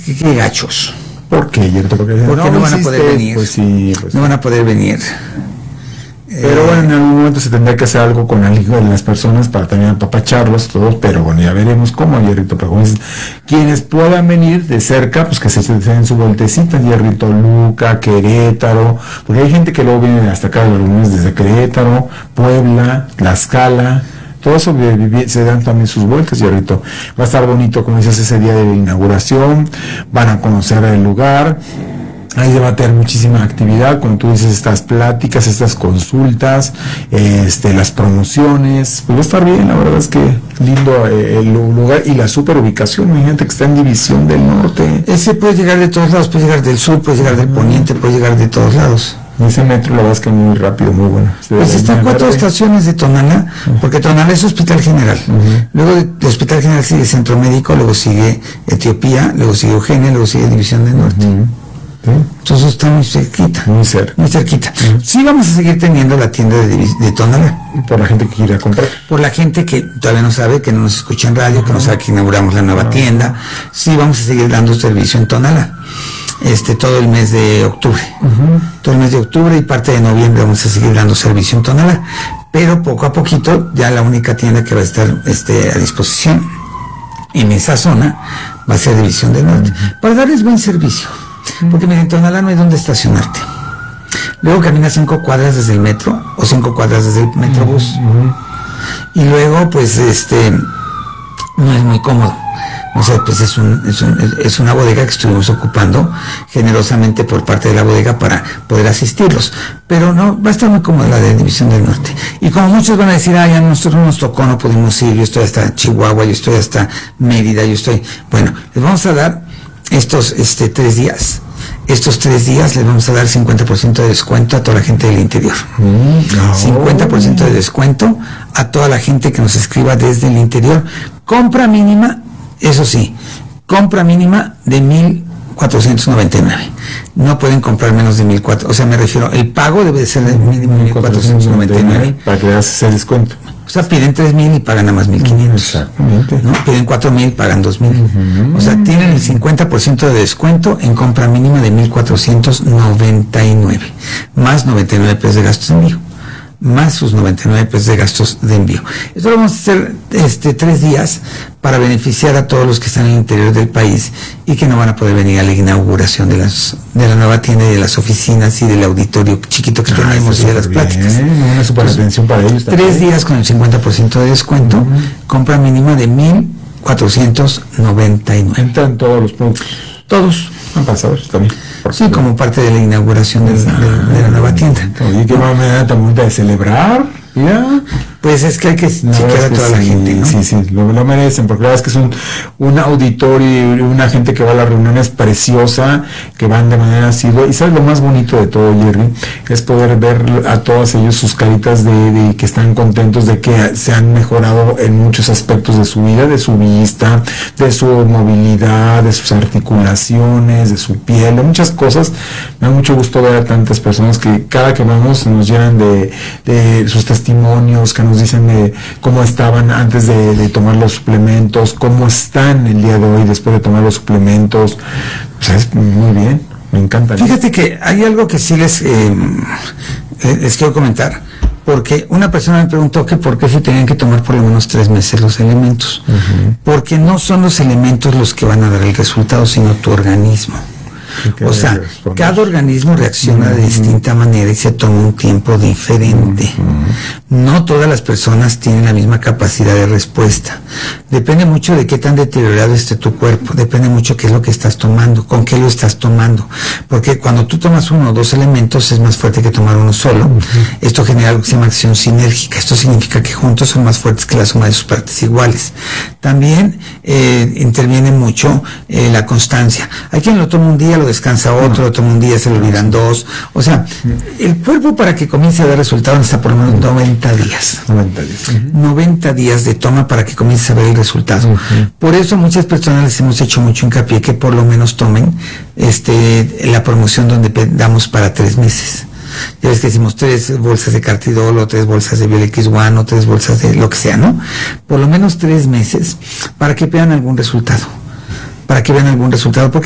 qué gachos. ¿Por qué, Hierrito? Porque no van a poder venir. Pues sí, no van a poder venir. Pero bueno, en algún momento se tendrá que hacer algo con las personas para también apapacharlos todos, pero bueno, ya veremos cómo, Hierrito. Pero como dices, quienes puedan venir de cerca, pues que se den su vueltecita, Hierrito, Toluca, Querétaro, porque hay gente que luego viene hasta acá de los lunes desde Querétaro, Puebla, Tlaxcala. Todo eso se dan también sus vueltas, Hierrito. Va a estar bonito, como dices, ese día de inauguración, van a conocer el lugar. Ahí va a tener muchísima actividad, como tú dices, estas pláticas, estas consultas, las promociones, pues va a estar bien, la verdad es que lindo el lugar y la super ubicación, imagínate que está en División del Norte. Ese puede llegar de todos lados, puede llegar del sur, puede llegar del poniente, puede llegar de todos lados. Ese metro la verdad es que muy rápido, muy bueno. Pues está a 4 estaciones de Tonalá, porque Tonalá es Hospital General. Luego de Hospital General sigue Centro Médico, luego sigue Etiopía, luego sigue Eugenia, luego sigue División del Norte. ¿Sí? Entonces está muy cerquita. Muy cerca. Muy cerquita. Sí vamos a seguir teniendo la tienda de Tonalá. Por la gente que quiera comprar. Por la gente que todavía no sabe, que no nos escucha en radio, que no sabe que inauguramos la nueva tienda. Sí vamos a seguir dando servicio en Tonalá. Todo el mes de octubre. Todo el mes de octubre y parte de noviembre vamos a seguir dando servicio en Tonalá. Pero poco a poquito, ya la única tienda que va a estar a disposición en esa zona va a ser División del Norte. Para darles buen servicio. Porque en Tonalá no hay donde estacionarte. Luego caminas 5 cuadras desde el metro o 5 cuadras desde el metrobús. Y luego pues no es muy cómodo. O sea, pues es una bodega que estuvimos ocupando generosamente por parte de la bodega para poder asistirlos. Pero no, va a estar muy cómoda la de División del Norte. Y como muchos van a decir, ya nosotros no nos tocó, no pudimos ir, yo estoy hasta Chihuahua, yo estoy hasta Mérida, bueno, les vamos a dar estos 3 días. Estos 3 días les vamos a dar 50% de descuento a toda la gente del interior. 50% de descuento a toda la gente que nos escriba desde el interior. Compra mínima, eso sí, compra mínima de 1,499. No pueden comprar menos de 1,400. O sea, me refiero, el pago debe de ser de mínimo 1,499. Para que veas ese descuento. O sea, piden 3,000 y pagan nada más 1,500. Exactamente. ¿No? Piden 4,000, pagan 2,000. O sea, tienen el 50% de descuento en compra mínima de 1,499. Más 99 pesos de gastos de envío. Más sus 99 pesos de gastos de envío. Esto lo vamos a hacer 3 días para beneficiar a todos los que están en el interior del país y que no van a poder venir a la inauguración de la nueva tienda y de las oficinas y del auditorio chiquito que tenemos y de las pláticas. Una super atención para ellos. 3 días con el 50% de descuento, compra mínima de 1,499. Entran todos los productos. Todos. Han pasado también. Sí, como parte de la inauguración de la nueva tienda. Oye, qué manera tan bonita de celebrar. ¿Ya? Pues es que hay que chequear a toda la gente, ¿no? Sí, lo merecen, porque la verdad es que es un auditorio y una gente que va a las reuniones preciosa, que van de manera asidua. Y sabes lo más bonito de todo, Jerry, es poder ver a todos ellos sus caritas de que están contentos de que se han mejorado en muchos aspectos de su vida, de su vista, de su movilidad, de sus articulaciones, de su piel, de muchas cosas. Me da mucho gusto ver a tantas personas que cada que vamos nos llenan de sus testimonios, que nos dicen de cómo estaban antes de tomar los suplementos, cómo están el día de hoy después de tomar los suplementos. Pues muy bien, me encanta. Fíjate que hay algo que sí les quiero comentar, porque una persona me preguntó que por qué se tenían que tomar por lo menos 3 meses los elementos. Porque no son los elementos los que van a dar el resultado, sino tu organismo. O sea, cada organismo reacciona de distinta manera y se toma un tiempo diferente. No todas las personas tienen la misma capacidad de respuesta. Depende mucho de qué tan deteriorado esté tu cuerpo, depende mucho qué es lo que estás tomando, con qué lo estás tomando. Porque cuando tú tomas 1 o 2 elementos es más fuerte que tomar uno solo. Esto genera algo que se llama acción sinérgica. Esto significa que juntos son más fuertes que la suma de sus partes iguales. También interviene mucho la constancia. Hay quien lo toma un día, lo descansa otro, lo toma un día, se le olvidan 2. O sea, el cuerpo para que comience a dar resultados necesita por lo menos 90 días. 90 días de toma para que comience a ver el resultado. Por eso muchas personas les hemos hecho mucho hincapié que por lo menos tomen la promoción donde damos para 3 meses. Ya ves que decimos 3 bolsas de Cartidol o 3 bolsas de Biolex-1 o 3 bolsas de lo que sea, ¿no? Por lo menos 3 meses para que vean algún resultado. Porque